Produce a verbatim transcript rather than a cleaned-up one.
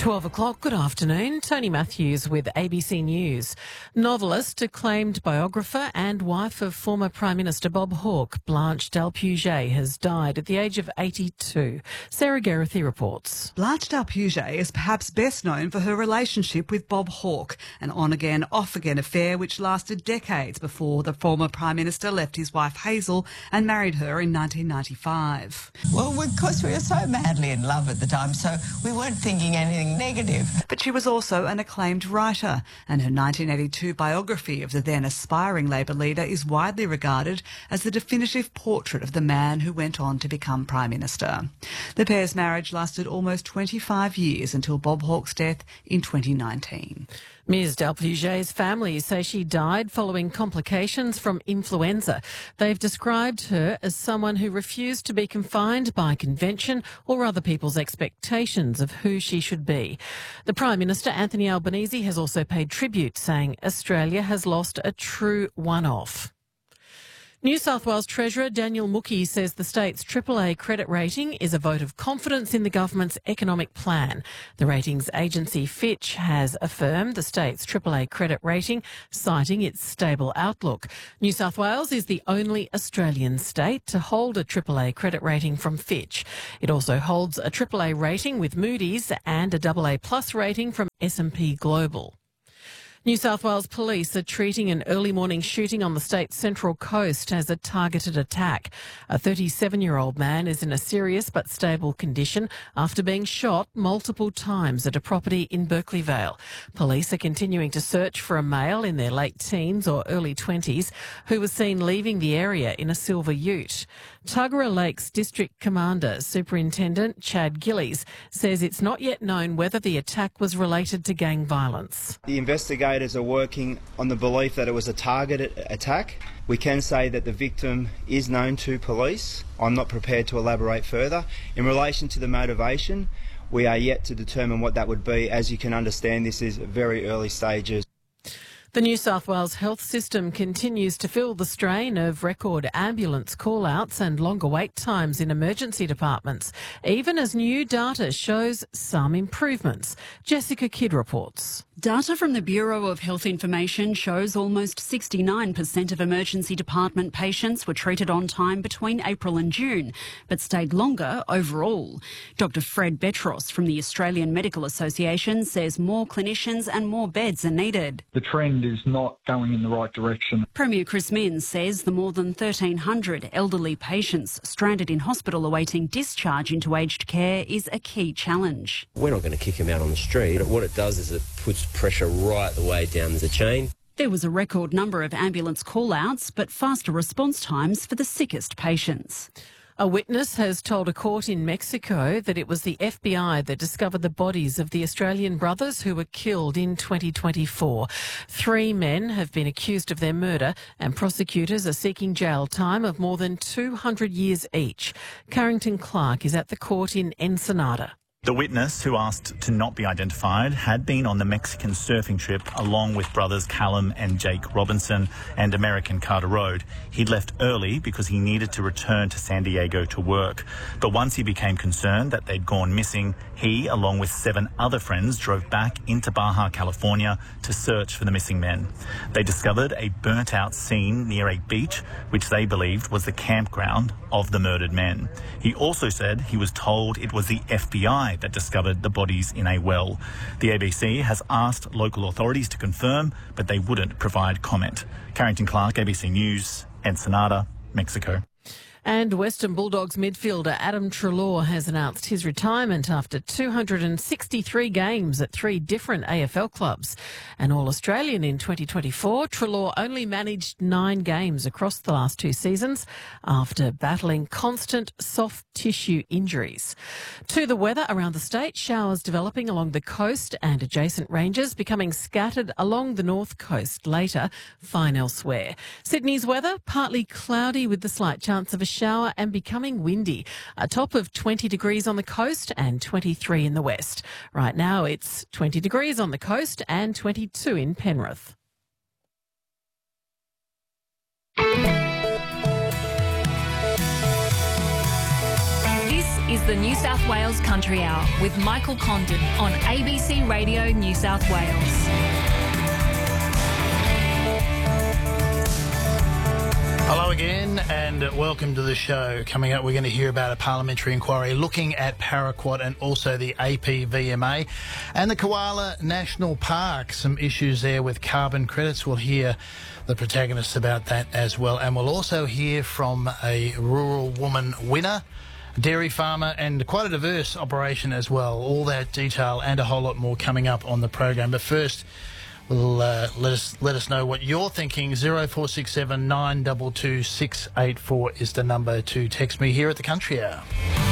twelve o'clock, good afternoon. Tony Matthews with A B C News. Novelist, acclaimed biographer and wife of former Prime Minister Bob Hawke, Blanche Dalpuget, has died at the age of eighty-two. Sarah Geraghty reports. Blanche Dalpuget is perhaps best known for her relationship with Bob Hawke, an on-again, off-again affair which lasted decades before the former Prime Minister left his wife Hazel and married her in nineteen ninety-five. Well, because we were so madly in love at the time, so we weren't thinking anything negative. But she was also an acclaimed writer, and her nineteen eighty-two biography of the then aspiring Labor leader is widely regarded as the definitive portrait of the man who went on to become Prime Minister. The pair's marriage lasted almost twenty-five years until Bob Hawke's death in twenty nineteen. Miz Dalpuget's family say she died following complications from influenza. They've described her as someone who refused to be confined by convention or other people's expectations of who she should be. The Prime Minister, Anthony Albanese, has also paid tribute, saying Australia has lost a true one-off. New South Wales Treasurer Daniel Mookhey says the state's triple A credit rating is a vote of confidence in the government's economic plan. The ratings agency Fitch has affirmed the state's triple A credit rating, citing its stable outlook. New South Wales is the only Australian state to hold a triple A credit rating from Fitch. It also holds a triple A rating with Moody's and a double A plus rating from S and P Global. New South Wales Police are treating an early morning shooting on the state's Central Coast as a targeted attack. A thirty-seven-year-old man is in a serious but stable condition after being shot multiple times at a property in Berkeley Vale. Police are continuing to search for a male in their late teens or early twenties who was seen leaving the area in a silver ute. Tuggerah Lakes District Commander Superintendent Chad Gillies says it's not yet known whether the attack was related to gang violence. The investigators are working on the belief that it was a targeted attack. We can say that the victim is known to police. I'm not prepared to elaborate further. In relation to the motivation, we are yet to determine what that would be. As you can understand, this is very early stages. The New South Wales health system continues to feel the strain of record ambulance call-outs and longer wait times in emergency departments, even as new data shows some improvements. Jessica Kidd reports. Data from the Bureau of Health Information shows almost sixty-nine percent of emergency department patients were treated on time between April and June, but stayed longer overall. Doctor Fred Betros from the Australian Medical Association says more clinicians and more beds are needed. The trend is not going in the right direction. Premier Chris Minns says the more than thirteen hundred elderly patients stranded in hospital awaiting discharge into aged care is a key challenge. We're not going to kick him out on the street. What it does is it puts pressure right the way down the chain. There was a record number of ambulance call-outs, but faster response times for the sickest patients. A witness has told a court in Mexico that it was the F B I that discovered the bodies of the Australian brothers who were killed in twenty twenty-four. Three men have been accused of their murder, and prosecutors are seeking jail time of more than two hundred years each. Carrington Clark is at the court in Ensenada. The witness, who asked to not be identified, had been on the Mexican surfing trip along with brothers Callum and Jake Robinson and American Carter Road. He'd left early because he needed to return to San Diego to work. But once he became concerned that they'd gone missing, he, along with seven other friends, drove back into Baja, California to search for the missing men. They discovered a burnt-out scene near a beach, which they believed was the campground of the murdered men. He also said he was told it was the F B I that discovered the bodies in a well. The A B C has asked local authorities to confirm, but they wouldn't provide comment. Carrington Clark, A B C News, Ensenada, Mexico. And Western Bulldogs midfielder Adam Treloar has announced his retirement after two hundred sixty-three games at three different A F L clubs. An All-Australian in twenty twenty-four, Treloar only managed nine games across the last two seasons after battling constant soft tissue injuries. To the weather around the state, showers developing along the coast and adjacent ranges, becoming scattered along the north coast later, fine elsewhere. Sydney's weather, partly cloudy with the slight chance of a shower and becoming windy. A top of twenty degrees on the coast and twenty-three in the west. Right now it's twenty degrees on the coast and twenty-two in Penrith. This is is the New South Wales Country Hour with Michael Condon on A B C Radio New South Wales. Hello again and welcome to the show. Coming up, we're going to hear about a parliamentary inquiry looking at Paraquat and also the A P V M A and the Koala National Park. Some issues there with carbon credits. We'll hear the protagonists about that as well. And we'll also hear from a rural woman winner, dairy farmer, and quite a diverse operation as well. All that detail and a whole lot more coming up on the program. But first, Well, uh, let us let us know what you're thinking. zero four six seven nine two two six eight four is the number to text me here at the Country Hour.